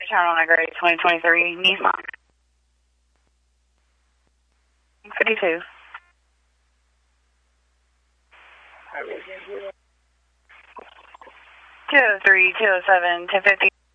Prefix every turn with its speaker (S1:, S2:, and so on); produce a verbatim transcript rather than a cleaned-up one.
S1: Carolina Gray, twenty twenty-three, Nissan. fifty-two. two oh three, two oh seven, ten fifty.